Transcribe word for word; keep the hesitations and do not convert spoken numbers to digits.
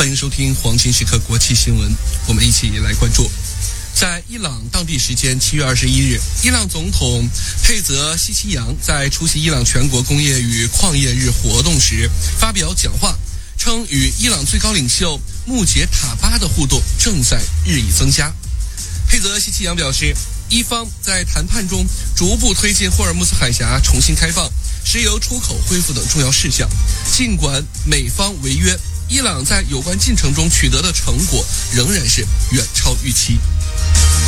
欢迎收听黄金时刻国际新闻，我们一起来关注。在伊朗当地时间七月二十一日，伊朗总统佩泽西奇扬在出席伊朗全国工业与矿业日活动时发表讲话，称与伊朗最高领袖穆杰塔巴的互动正在日益增加。佩泽西奇扬表示，伊方在谈判中逐步推进霍尔木兹海峡重新开放、石油出口恢复等重要事项。尽管美方违约，伊朗在有关进程中取得的成果仍然是远超预期。